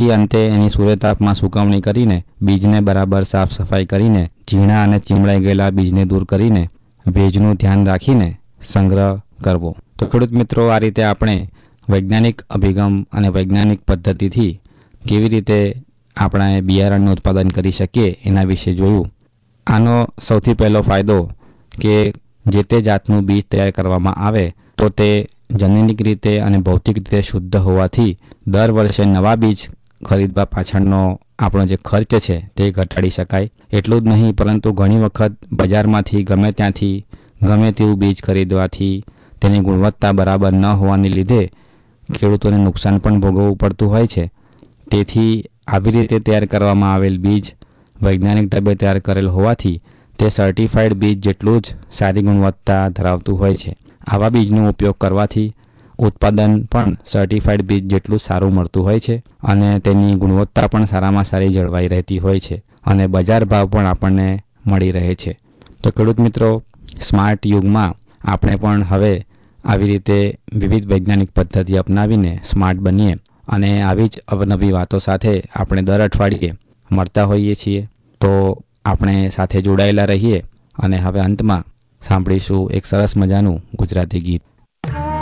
પછી અંતે એની સૂર્યતાપમાં સૂકવણી કરીને બીજને બરાબર સાફ સફાઈ કરીને ઝીણા અને ચીમડાઈ ગયેલા બીજને દૂર કરીને ભેજનું ધ્યાન રાખીને સંગ્રહ કરવો। તો ખેડૂત મિત્રો, આ રીતે આપણે વૈજ્ઞાનિક અભિગમ અને વૈજ્ઞાનિક પદ્ધતિથી કેવી રીતે આપણે બિયારણનું ઉત્પાદન કરી શકીએ એના વિશે જોયું। આનો સૌથી પહેલો ફાયદો કે જે તે જાતનું બીજ તૈયાર કરવામાં આવે તો તે જનીનિક રીતે અને ભૌતિક રીતે શુદ્ધ હોવાથી દર વર્ષે નવા બીજ ખરીદવા પાછળનો આપણો જે ખર્ચ છે તે ઘટાડી શકાય। એટલું જ નહીં, પરંતુ ઘણી વખત બજારમાંથી ગમે ત્યાંથી ગમે તેવું બીજ ખરીદવાથી તેની ગુણવત્તા બરાબર ન હોવાને લીધે ખેડૂતોને નુકસાન પણ ભોગવવું પડતું હોય છે। તેથી આવી રીતે તૈયાર કરવામાં આવેલ બીજ વૈજ્ઞાનિક ઢબે તૈયાર કરેલ હોવાથી તે સર્ટિફાઈડ બીજ જેટલું જ સારી ગુણવત્તા ધરાવતું હોય છે। આવા બીજનો ઉપયોગ કરવાથી ઉત્પાદન પણ સર્ટિફાઈડ બીજ જેટલું સારું મળતું હોય છે અને તેની ગુણવત્તા પણ સારામાં સારી જળવાઈ રહેતી હોય છે અને બજાર ભાવ પણ આપણને મળી રહે છે। તો ખેડૂત મિત્રો, સ્માર્ટ યુગમાં આપણે પણ હવે આવી રીતે વિવિધ વૈજ્ઞાનિક પદ્ધતિ અપનાવીને સ્માર્ટ બનીએ અને આવી જ અવનવી વાતો સાથે આપણે દર અઠવાડિયે મળતા હોઈએ છીએ। તો આપણે સાથે જોડાયેલા રહીએ અને હવે અંતમાં સાંભળીશું એક સરસ મજાનું ગુજરાતી ગીત।